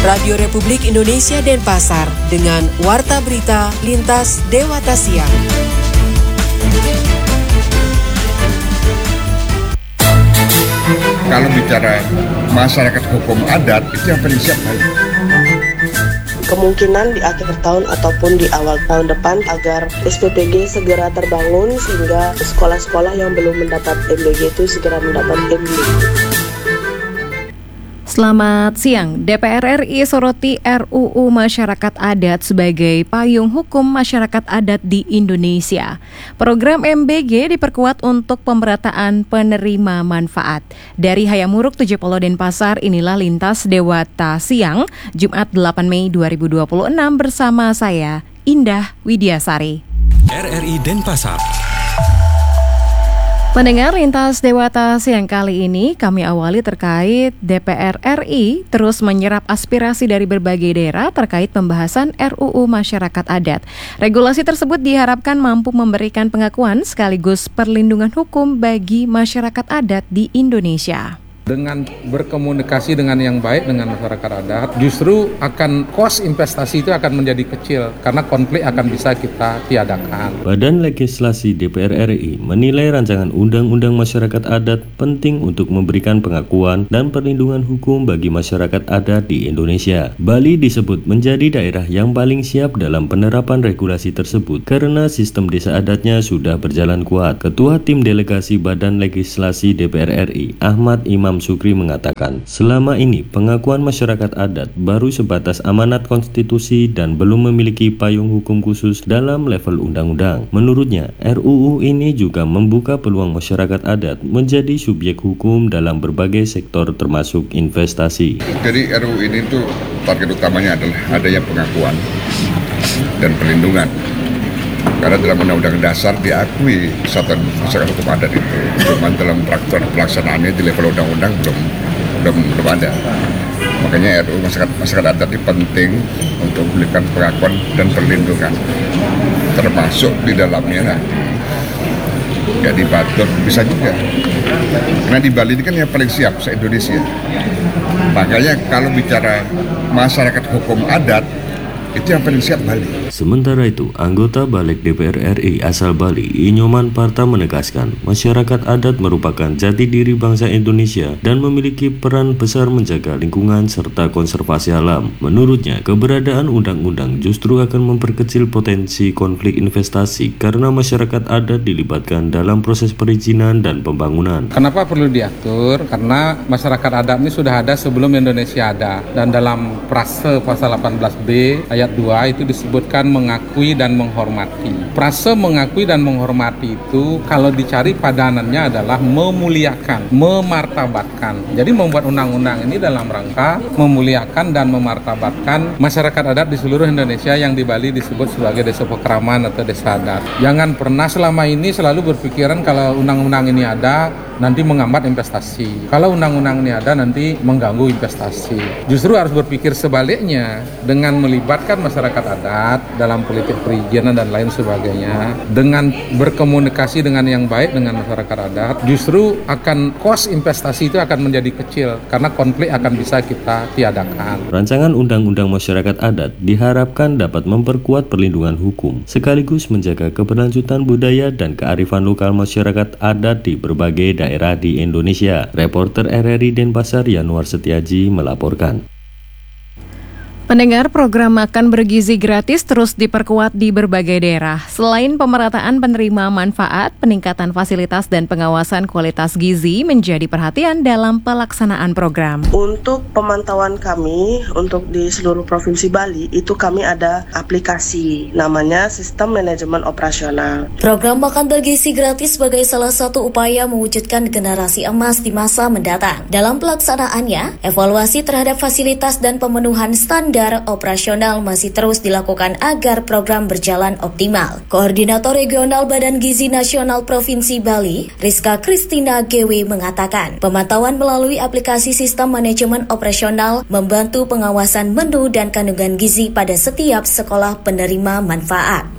Radio Republik Indonesia Denpasar dengan Warta Berita Lintas Dewata Siang. Kalau bicara masyarakat hukum adat, itu yang paling siap. Kemungkinan di akhir tahun ataupun di awal tahun depan agar SPPG segera terbangun sehingga sekolah-sekolah yang belum mendapat MBG itu segera mendapat MBG. Selamat siang. DPR RI soroti RUU Masyarakat Adat sebagai payung hukum masyarakat adat di Indonesia. Program MBG diperkuat untuk pemerataan penerima manfaat. Dari Hayamuruk 70 Denpasar, inilah Lintas Dewata Siang, Jumat 8 Mei 2026 bersama saya, Indah Widiasari. RRI Denpasar. Pendengar Lintas Dewata Siang kali ini kami awali terkait DPR RI terus menyerap aspirasi dari berbagai daerah terkait pembahasan RUU Masyarakat Adat. Regulasi tersebut diharapkan mampu memberikan pengakuan sekaligus perlindungan hukum bagi masyarakat adat di Indonesia. Dengan berkomunikasi dengan yang baik dengan masyarakat adat, justru akan kos investasi itu akan menjadi kecil karena konflik akan bisa kita tiadakan. Badan Legislasi DPR RI menilai rancangan Undang-Undang Masyarakat Adat penting untuk memberikan pengakuan dan perlindungan hukum bagi masyarakat adat di Indonesia. Bali disebut menjadi daerah yang paling siap dalam penerapan regulasi tersebut karena sistem desa adatnya sudah berjalan kuat. Ketua Tim Delegasi Badan Legislasi DPR RI, Ahmad Imam Sukri mengatakan, selama ini pengakuan masyarakat adat baru sebatas amanat konstitusi dan belum memiliki payung hukum khusus dalam level undang-undang. Menurutnya, RUU ini juga membuka peluang masyarakat adat menjadi subjek hukum dalam berbagai sektor termasuk investasi. Jadi RUU ini tuh target utamanya adalah adanya pengakuan dan perlindungan. Karena dalam Undang-Undang Dasar diakui kesatuan masyarakat hukum adat itu, cuma dalam pelaksanaannya di level undang-undang belum ada. Makanya RUU masyarakat adat ini penting untuk memberikan pengakuan dan perlindungan, termasuk di dalamnya ya di Batur bisa juga. Karena di Bali ini kan yang paling siap se-Indonesia. Makanya kalau bicara masyarakat hukum adat, itu yang paling siap Bali. Sementara itu, anggota Balik DPR RI asal Bali, Inyoman Parta menegaskan, masyarakat adat merupakan jati diri bangsa Indonesia dan memiliki peran besar menjaga lingkungan serta konservasi alam. Menurutnya, keberadaan undang-undang justru akan memperkecil potensi konflik investasi karena masyarakat adat dilibatkan dalam proses perizinan dan pembangunan. Kenapa perlu diatur? Karena masyarakat adat ini sudah ada sebelum Indonesia ada. Dan dalam Prase pasal 18B ayat 2 itu disebutkan mengakui dan menghormati. Prase mengakui dan menghormati itu kalau dicari padanannya adalah memuliakan, memartabatkan. Jadi membuat undang-undang ini dalam rangka memuliakan dan memartabatkan masyarakat adat di seluruh Indonesia yang di Bali disebut sebagai desa pekraman atau desa adat. Jangan pernah selama ini selalu berpikiran kalau undang-undang ini ada nanti menghambat investasi. Kalau undang-undang ini ada nanti mengganggu investasi. Justru harus berpikir sebaliknya dengan melibatkan masyarakat adat dalam politik perizinan dan lain sebagainya. Dengan berkomunikasi dengan yang baik dengan masyarakat adat, justru akan kos investasi itu akan menjadi kecil karena konflik akan bisa kita tiadakan. Rancangan Undang-Undang Masyarakat Adat diharapkan dapat memperkuat perlindungan hukum sekaligus menjaga keberlanjutan budaya dan kearifan lokal masyarakat adat di berbagai daerah di Indonesia. Reporter RRI Denpasar Yanuar Setiaji melaporkan. Pendengar, program makan bergizi gratis terus diperkuat di berbagai daerah. Selain pemerataan penerima manfaat, peningkatan fasilitas dan pengawasan kualitas gizi menjadi perhatian dalam pelaksanaan program. Untuk pemantauan kami, untuk di seluruh Provinsi Bali, itu kami ada aplikasi, namanya Sistem Manajemen Operasional. Program makan bergizi gratis sebagai salah satu upaya mewujudkan generasi emas di masa mendatang. Dalam pelaksanaannya, evaluasi terhadap fasilitas dan pemenuhan standar operasional masih terus dilakukan agar program berjalan optimal. Koordinator Regional Badan Gizi Nasional Provinsi Bali, Rizka Kristina GW mengatakan, pemantauan melalui aplikasi sistem manajemen operasional membantu pengawasan menu dan kandungan gizi pada setiap sekolah penerima manfaat.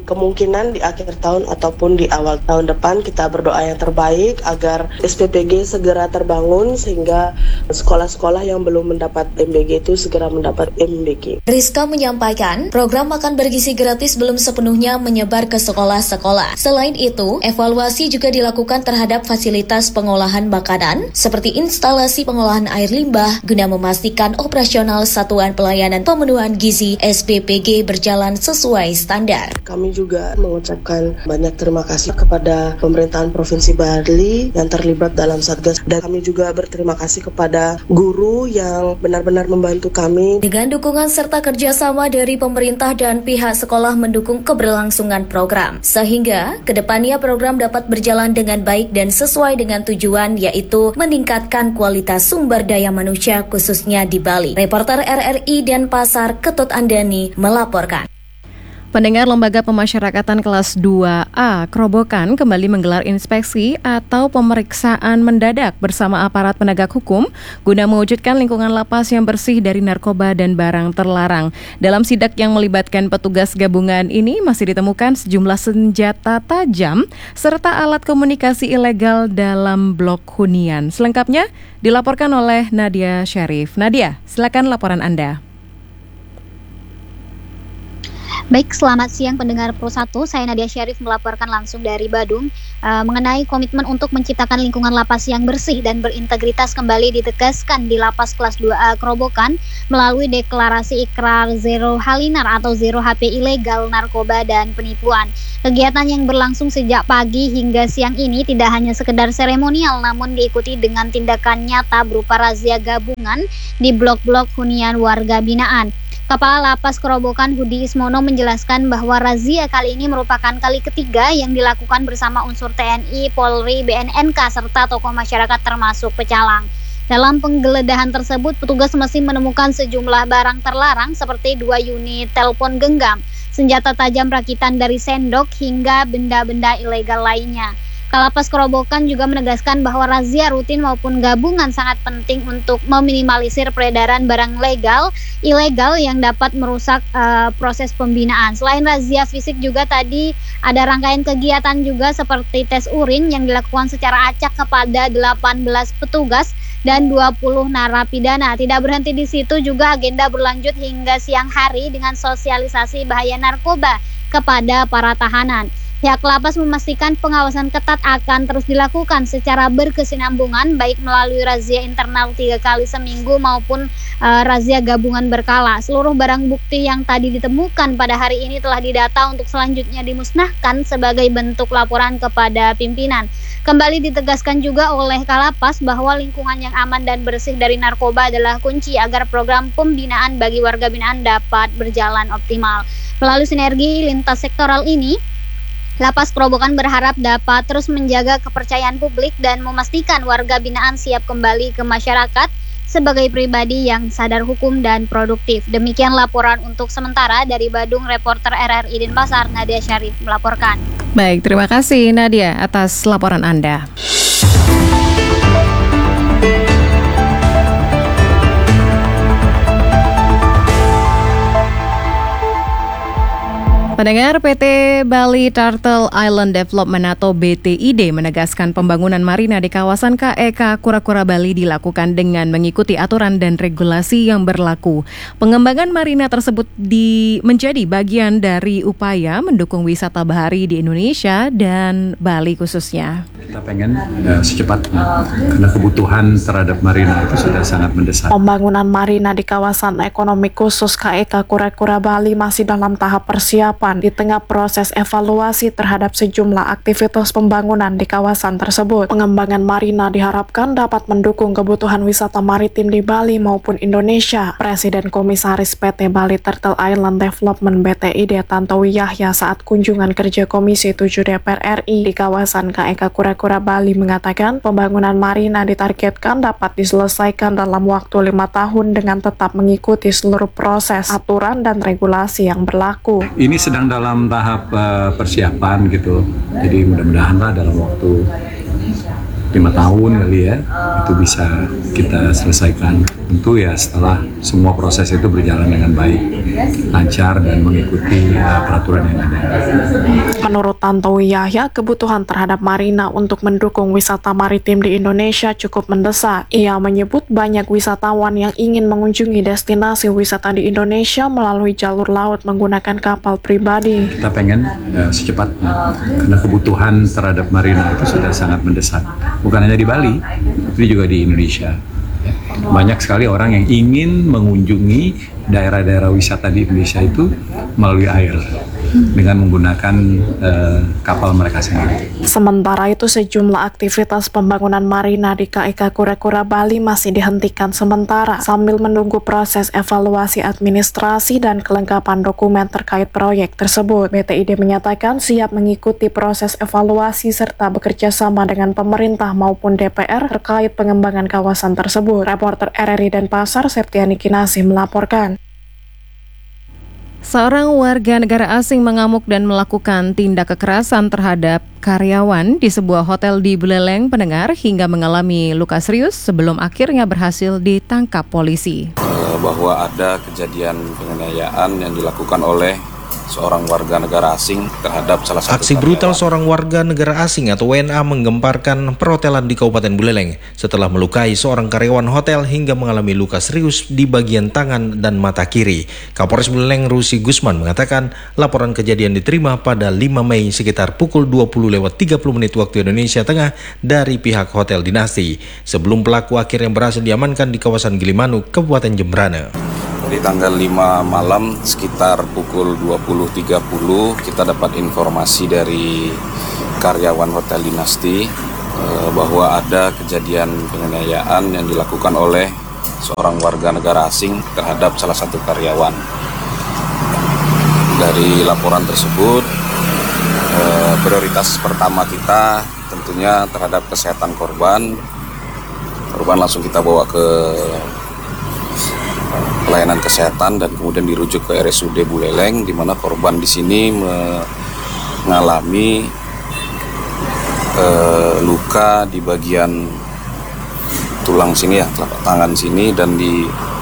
kemungkinan di akhir tahun ataupun di awal tahun depan kita berdoa yang terbaik agar SPPG segera terbangun sehingga sekolah-sekolah yang belum mendapat MBG itu segera mendapat MBG. Rizka menyampaikan, program makan bergizi gratis belum sepenuhnya menyebar ke sekolah-sekolah. Selain itu, evaluasi juga dilakukan terhadap fasilitas pengolahan makanan seperti instalasi pengolahan air limbah guna memastikan operasional Satuan Pelayanan Pemenuhan Gizi SPPG berjalan sesuai standar. Kami juga mengucapkan banyak terima kasih kepada pemerintahan Provinsi Bali yang terlibat dalam Satgas, dan kami juga berterima kasih kepada guru yang benar-benar membantu kami. Dengan dukungan serta kerjasama dari pemerintah dan pihak sekolah mendukung keberlangsungan program, sehingga kedepannya program dapat berjalan dengan baik dan sesuai dengan tujuan, yaitu meningkatkan kualitas sumber daya manusia khususnya di Bali. Reporter RRI Denpasar Ketut Andani melaporkan. Pendengar, Lembaga Pemasyarakatan kelas 2A Kerobokan kembali menggelar inspeksi atau pemeriksaan mendadak bersama aparat penegak hukum guna mewujudkan lingkungan lapas yang bersih dari narkoba dan barang terlarang. Dalam sidak yang melibatkan petugas gabungan ini masih ditemukan sejumlah senjata tajam serta alat komunikasi ilegal dalam blok hunian. Selengkapnya dilaporkan oleh Nadia Syarif. Nadia, silakan laporan Anda. Baik, selamat siang pendengar Pro 1, saya Nadia Syarif melaporkan langsung dari Badung mengenai komitmen untuk menciptakan lingkungan lapas yang bersih dan berintegritas kembali ditegaskan di Lapas Kelas 2A Kerobokan melalui deklarasi ikrar Zero Halinar atau Zero HP ilegal, narkoba, dan penipuan. Kegiatan yang berlangsung sejak pagi hingga siang ini tidak hanya sekedar seremonial, namun diikuti dengan tindakan nyata berupa razia gabungan di blok-blok hunian warga binaan. Kepala Lapas Kerobokan Hudi Ismono menjelaskan bahwa razia kali ini merupakan kali ketiga yang dilakukan bersama unsur TNI, Polri, BNNK, serta tokoh masyarakat termasuk pecalang. Dalam penggeledahan tersebut, petugas masih menemukan sejumlah barang terlarang seperti 2 unit telepon genggam, senjata tajam rakitan dari sendok, hingga benda-benda ilegal lainnya. Kalapas Kerobokan juga menegaskan bahwa razia rutin maupun gabungan sangat penting untuk meminimalisir peredaran barang ilegal yang dapat merusak proses pembinaan. Selain razia fisik juga tadi ada rangkaian kegiatan juga seperti tes urin yang dilakukan secara acak kepada 18 petugas dan 20 narapidana. Tidak berhenti di situ, juga agenda berlanjut hingga siang hari dengan sosialisasi bahaya narkoba kepada para tahanan. Pihak lapas memastikan pengawasan ketat akan terus dilakukan secara berkesinambungan, baik melalui razia internal 3 kali seminggu maupun razia gabungan berkala. Seluruh barang bukti yang tadi ditemukan pada hari ini telah didata untuk selanjutnya dimusnahkan sebagai bentuk laporan kepada pimpinan. Kembali ditegaskan juga oleh Kalapas bahwa lingkungan yang aman dan bersih dari narkoba adalah kunci agar program pembinaan bagi warga binaan dapat berjalan optimal. Melalui sinergi lintas sektoral ini, Lapas Kerobokan berharap dapat terus menjaga kepercayaan publik dan memastikan warga binaan siap kembali ke masyarakat sebagai pribadi yang sadar hukum dan produktif. Demikian laporan untuk sementara dari Badung, reporter RRI Denpasar, Nadia Syarif melaporkan. Baik, terima kasih Nadia atas laporan Anda. Pendengar, PT Bali Turtle Island Development atau BTID menegaskan pembangunan marina di kawasan KEK Kura-Kura Bali dilakukan dengan mengikuti aturan dan regulasi yang berlaku. Pengembangan marina tersebut menjadi bagian dari upaya mendukung wisata bahari di Indonesia dan Bali khususnya. Kita pengen secepatnya, karena kebutuhan terhadap marina itu sudah sangat mendesak. Pembangunan marina di kawasan ekonomi khusus KEK Kura-Kura Bali masih dalam tahap persiapan di tengah proses evaluasi terhadap sejumlah aktivitas pembangunan di kawasan tersebut. Pengembangan marina diharapkan dapat mendukung kebutuhan wisata maritim di Bali maupun Indonesia. Presiden Komisaris PT Bali Turtle Island Development BTID Tantowi Yahya saat kunjungan kerja Komisi 7 DPR RI di kawasan KEK Kura-Kura Bali mengatakan pembangunan marina ditargetkan dapat diselesaikan dalam waktu 5 tahun dengan tetap mengikuti seluruh proses, aturan, dan regulasi yang berlaku. Ini sedang dalam tahap persiapan gitu, jadi mudah-mudahan lah dalam waktu 5 tahun kali ya, itu bisa kita selesaikan. Tentu ya setelah semua proses itu berjalan dengan baik, lancar dan mengikuti peraturan yang ada. Menurut Tantowi Yahya, kebutuhan terhadap marina untuk mendukung wisata maritim di Indonesia cukup mendesak. Ia menyebut banyak wisatawan yang ingin mengunjungi destinasi wisata di Indonesia melalui jalur laut menggunakan kapal pribadi. Kita pengen secepatnya, karena kebutuhan terhadap marina itu sudah sangat mendesak. Bukan hanya di Bali, tapi juga di Indonesia. Banyak sekali orang yang ingin mengunjungi daerah-daerah wisata di Indonesia itu melalui air dengan menggunakan kapal mereka sendiri. Sementara itu sejumlah aktivitas pembangunan marina di KIK Kura-Kura Bali masih dihentikan sementara sambil menunggu proses evaluasi administrasi dan kelengkapan dokumen terkait proyek tersebut. BTID menyatakan siap mengikuti proses evaluasi serta bekerja sama dengan pemerintah maupun DPR terkait pengembangan kawasan tersebut. Reporter RRI Denpasar, Septiani Kinasih melaporkan. Seorang warga negara asing mengamuk dan melakukan tindak kekerasan terhadap karyawan di sebuah hotel di Buleleng, pendengar, hingga mengalami luka serius sebelum akhirnya berhasil ditangkap polisi. Bahwa ada kejadian penganiayaan yang dilakukan oleh seorang warga negara asing terhadap salah satu aksi brutal seorang warga negara asing atau WNA menggemparkan perhotelan di Kabupaten Buleleng setelah melukai seorang karyawan hotel hingga mengalami luka serius di bagian tangan dan mata kiri. Kapolres Buleleng Rusi Gusman mengatakan laporan kejadian diterima pada 5 Mei sekitar pukul 20:30 waktu Indonesia Tengah dari pihak Hotel Dinasti sebelum pelaku akhirnya berhasil diamankan di kawasan Gilimanuk, Kabupaten Jembrana. Di tanggal 5 malam sekitar pukul 20.30 kita dapat informasi dari karyawan Hotel Dinasti bahwa ada kejadian penganiayaan yang dilakukan oleh seorang warga negara asing terhadap salah satu karyawan. Dari laporan tersebut, prioritas pertama kita tentunya terhadap kesehatan korban. Korban langsung kita bawa ke pelayanan kesehatan dan kemudian dirujuk ke RSUD Buleleng, di mana korban di sini mengalami luka di bagian tulang sini ya, telapak tangan sini, dan di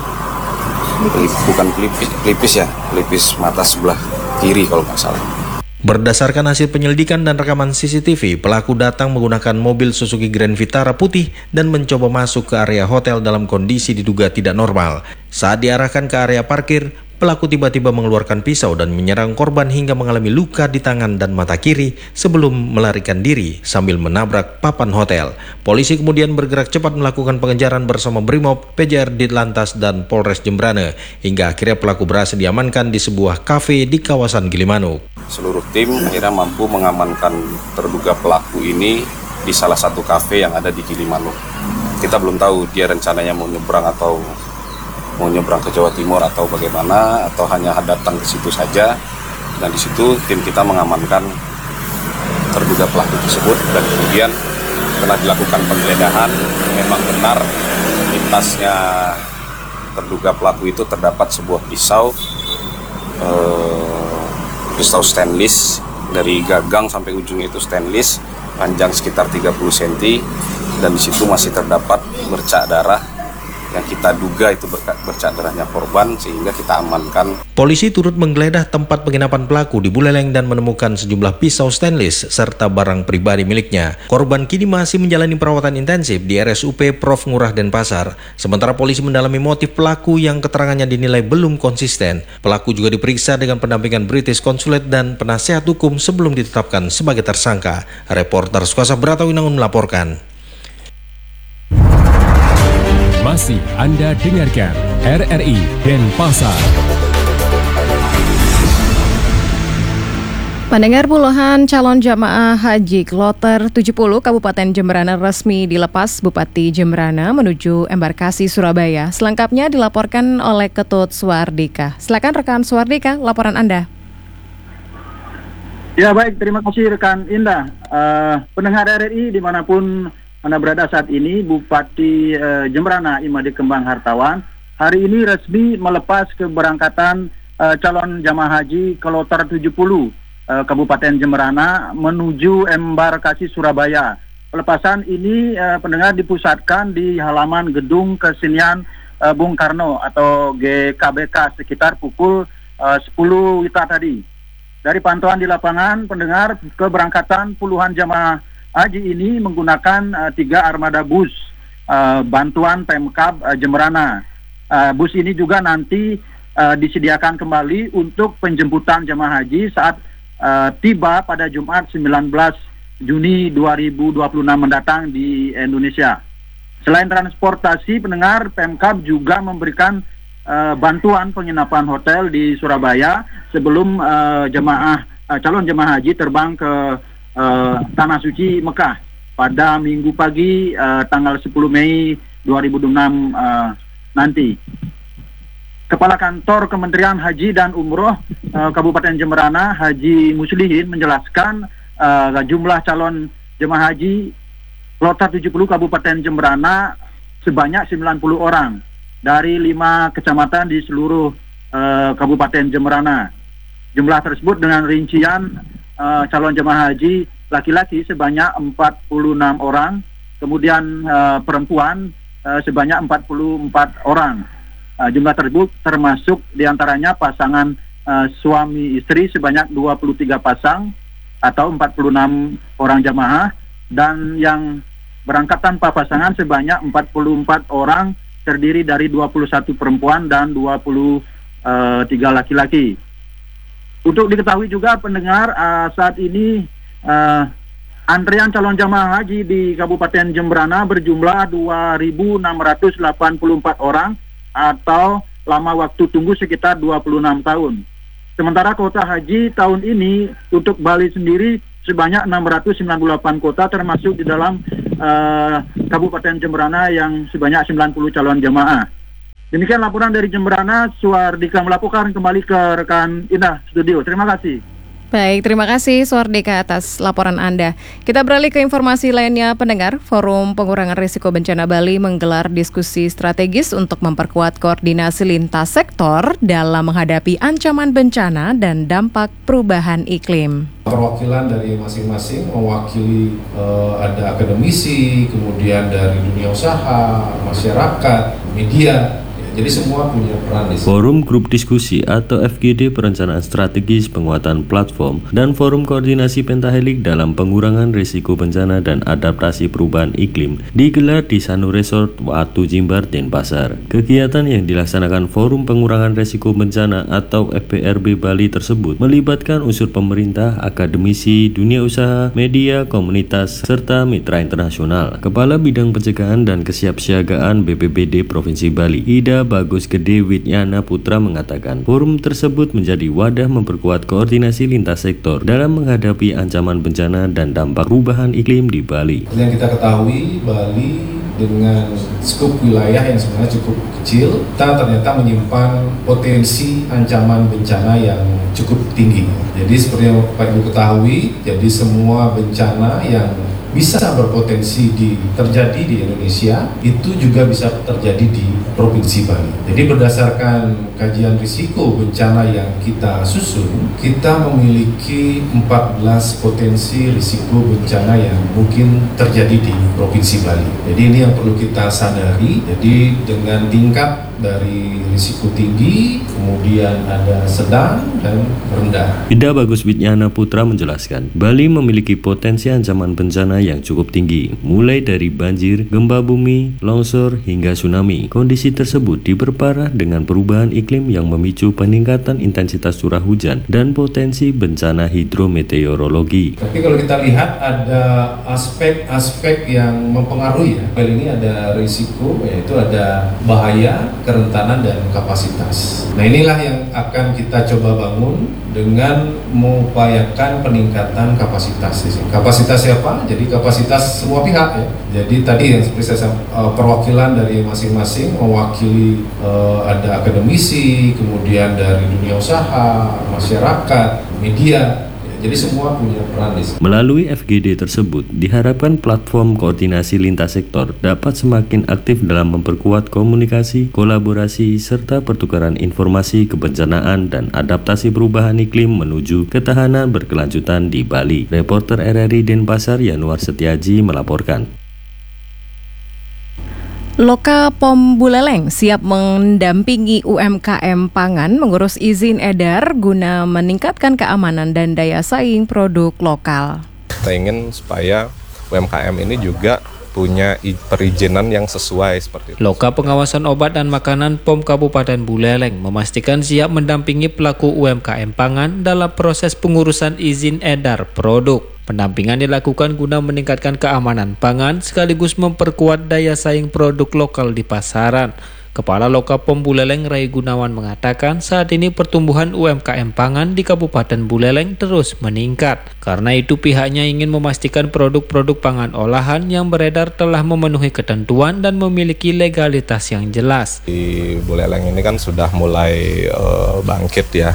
pelipis mata sebelah kiri kalau nggak salah. Berdasarkan hasil penyelidikan dan rekaman CCTV, pelaku datang menggunakan mobil Suzuki Grand Vitara putih dan mencoba masuk ke area hotel dalam kondisi diduga tidak normal. Saat diarahkan ke area parkir, pelaku tiba-tiba mengeluarkan pisau dan menyerang korban hingga mengalami luka di tangan dan mata kiri sebelum melarikan diri sambil menabrak papan hotel. Polisi kemudian bergerak cepat melakukan pengejaran bersama Brimob, PJR Ditlantas, dan Polres Jembrana hingga akhirnya pelaku berhasil diamankan di sebuah kafe di kawasan Gilimanuk. Seluruh tim akhirnya mampu mengamankan terduga pelaku ini di salah satu kafe yang ada di Gilimanuk. Kita belum tahu dia rencananya mau nyebrang ke Jawa Timur atau bagaimana, atau hanya datang ke situ saja. Dan di situ tim kita mengamankan terduga pelaku tersebut, dan kemudian setelah dilakukan penggeledahan memang benar di tasnya terduga pelaku itu terdapat sebuah pisau stainless, dari gagang sampai ujungnya itu stainless, panjang sekitar 30 cm, dan di situ masih terdapat bercak darah yang kita duga itu bercak darahnya korban, sehingga kita amankan. Polisi turut menggeledah tempat penginapan pelaku di Buleleng dan menemukan sejumlah pisau stainless serta barang pribadi miliknya. Korban kini masih menjalani perawatan intensif di RSUP Prof. Ngurah Denpasar. Sementara polisi mendalami motif pelaku yang keterangannya dinilai belum konsisten. Pelaku juga diperiksa dengan pendampingan British Consulate dan penasehat hukum sebelum ditetapkan sebagai tersangka. Reporter Suasa Bratawinangun melaporkan. Masih Anda dengarkan RRI Denpasar. Pendengar, puluhan calon jamaah haji Kloter 70 Kabupaten Jembrana resmi dilepas Bupati Jembrana menuju embarkasi Surabaya. Selengkapnya dilaporkan oleh Ketut Suwardika. Silakan rekan Suwardika, laporan Anda. Ya baik, terima kasih rekan Indah. Pendengar RRI dimanapun Anda berada saat ini, Bupati Jembrana Imade Kembang Hartawan hari ini resmi melepas keberangkatan calon jamaah haji Kloter 70 Kabupaten Jembrana menuju embarkasi Surabaya. pelepasan ini pendengar dipusatkan di halaman Gedung Kesenian Bung Karno atau GKBK sekitar pukul 10 WITA tadi. Dari pantauan di lapangan, pendengar, keberangkatan puluhan jamaah haji ini menggunakan 3 armada bus bantuan Pemkab Jemberana. Bus ini juga nanti disediakan kembali untuk penjemputan jamaah haji saat tiba pada Jumat 19 Juni 2026 mendatang di Indonesia. Selain transportasi, pendengar, Pemkab juga memberikan bantuan penginapan hotel di Surabaya sebelum calon jemaah haji terbang ke Tanah Suci Mekah pada Minggu pagi tanggal 10 Mei 2026 nanti. Kepala Kantor Kementerian Haji dan Umroh Kabupaten Jemberana, Haji Muslihin, menjelaskan jumlah calon jemaah haji Kloter 70 Kabupaten Jemberana sebanyak 90 orang dari 5 kecamatan di seluruh Kabupaten Jemberana. Jumlah tersebut dengan rincian calon jemaah haji laki-laki sebanyak 46 orang, kemudian perempuan sebanyak 44 orang. Jumlah tersebut termasuk diantaranya pasangan suami istri sebanyak 23 pasang atau 46 orang jamaah, dan yang berangkat tanpa pasangan sebanyak 44 orang terdiri dari 21 perempuan dan 23 laki-laki. Untuk diketahui juga, pendengar, saat ini antrian calon jamaah haji di Kabupaten Jemberana berjumlah 2.684 orang atau lama waktu tunggu sekitar 26 tahun. Sementara kuota haji tahun ini untuk Bali sendiri sebanyak 698 kuota, termasuk di dalam Kabupaten Jemberana yang sebanyak 90 calon jamaah. Demikian laporan dari Jemberana. Suardika melaporkan kembali ke rekan Indah Studio. Terima kasih. Baik, terima kasih Suardika atas laporan Anda. Kita beralih ke informasi lainnya, pendengar. Forum Pengurangan Risiko Bencana Bali menggelar diskusi strategis untuk memperkuat koordinasi lintas sektor dalam menghadapi ancaman bencana dan dampak perubahan iklim. Perwakilan dari masing-masing mewakili ada akademisi, kemudian dari dunia usaha, masyarakat, media. Jadi semua punya peran di sini. Forum Grup Diskusi atau FGD Perencanaan Strategis Penguatan Platform dan Forum Koordinasi Pentahelix dalam Pengurangan Risiko Bencana dan Adaptasi Perubahan Iklim digelar di Sanu Resort Watu Jimbar, Denpasar. Kegiatan yang dilaksanakan Forum Pengurangan Risiko Bencana atau FPRB Bali tersebut melibatkan unsur pemerintah, akademisi, dunia usaha, media, komunitas, serta mitra internasional. Kepala Bidang Pencegahan dan Kesiapsiagaan BPBD Provinsi Bali, Ida Bagus Gede Widyana Putra, mengatakan forum tersebut menjadi wadah memperkuat koordinasi lintas sektor dalam menghadapi ancaman bencana dan dampak perubahan iklim di Bali. Yang kita ketahui, Bali dengan skup wilayah yang sebenarnya cukup kecil, kita ternyata menyimpan potensi ancaman bencana yang cukup tinggi. Jadi seperti yang Pak Ibu ketahui, jadi semua bencana yang bisa berpotensi terjadi di Indonesia itu juga bisa terjadi di Provinsi Bali. Jadi berdasarkan kajian risiko bencana yang kita susun, kita memiliki 14 potensi risiko bencana yang mungkin terjadi di Provinsi Bali. Jadi ini yang perlu kita sadari. Jadi dengan tingkat dari risiko tinggi, kemudian ada sedang dan rendah. Ida Bagus Widyana Putra menjelaskan, Bali memiliki potensi ancaman bencana yang cukup tinggi, mulai dari banjir, gempa bumi, longsor, hingga tsunami. Kondisi tersebut diperparah dengan perubahan iklim yang memicu peningkatan intensitas curah hujan dan potensi bencana hidrometeorologi. Tapi kalau kita lihat ada aspek-aspek yang mempengaruhi ya. Bali ini ada risiko, yaitu ada bahaya, kerentanan dan kapasitas. Nah, inilah yang akan kita coba bangun dengan mengupayakan peningkatan kapasitas. Kapasitas siapa? Jadi kapasitas semua pihak ya. Jadi tadi yang seperti saya perwakilan dari masing-masing mewakili ada akademisi, kemudian dari dunia usaha, masyarakat, media. Jadi semua punya peran di sini. Melalui FGD tersebut, diharapkan platform koordinasi lintas sektor dapat semakin aktif dalam memperkuat komunikasi, kolaborasi, serta pertukaran informasi kebencanaan dan adaptasi perubahan iklim menuju ketahanan berkelanjutan di Bali. Reporter RRI Denpasar Yanuar Setiaji melaporkan. Loka POM Buleleng siap mendampingi UMKM pangan mengurus izin edar guna meningkatkan keamanan dan daya saing produk lokal. Kita ingin supaya UMKM ini juga punya perizinan yang sesuai seperti itu. Loka Pengawasan Obat dan Makanan POM Kabupaten Buleleng memastikan siap mendampingi pelaku UMKM pangan dalam proses pengurusan izin edar produk. Pendampingan dilakukan guna meningkatkan keamanan pangan sekaligus memperkuat daya saing produk lokal di pasaran. Kepala Loka POM Buleleng Rai Gunawan mengatakan saat ini pertumbuhan UMKM pangan di Kabupaten Buleleng terus meningkat. Karena itu pihaknya ingin memastikan produk-produk pangan olahan yang beredar telah memenuhi ketentuan dan memiliki legalitas yang jelas. Di Buleleng ini kan sudah mulai bangkit ya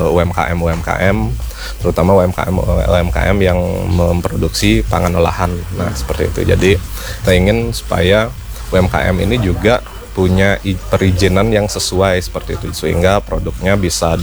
UMKM, terutama UMKM yang memproduksi pangan olahan. Nah seperti itu. Jadi kita ingin supaya UMKM ini juga punya perizinan yang sesuai seperti itu sehingga produknya bisa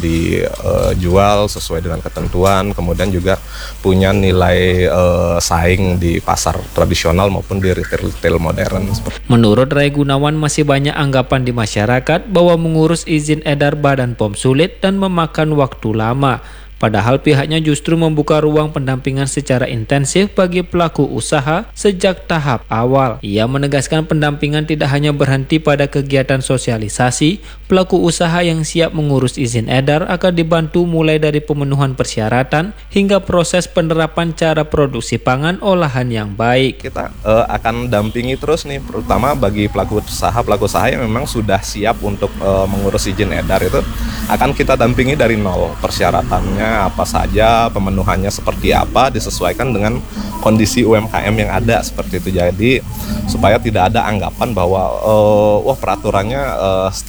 dijual sesuai dengan ketentuan, kemudian juga punya nilai saing di pasar tradisional maupun di retail modern. Menurut Rai Gunawan masih banyak anggapan di masyarakat bahwa mengurus izin edar Badan POM sulit dan memakan waktu lama. Padahal pihaknya justru membuka ruang pendampingan secara intensif bagi pelaku usaha sejak tahap awal. Ia menegaskan pendampingan tidak hanya berhenti pada kegiatan sosialisasi, pelaku usaha yang siap mengurus izin edar akan dibantu mulai dari pemenuhan persyaratan hingga proses penerapan cara produksi pangan olahan yang baik. Kita akan dampingi terus nih, terutama bagi pelaku usaha yang memang sudah siap untuk mengurus izin edar itu akan kita dampingi dari nol persyaratannya. Apa saja, pemenuhannya seperti apa, disesuaikan dengan kondisi UMKM yang ada seperti itu. Jadi supaya tidak ada anggapan bahwa peraturannya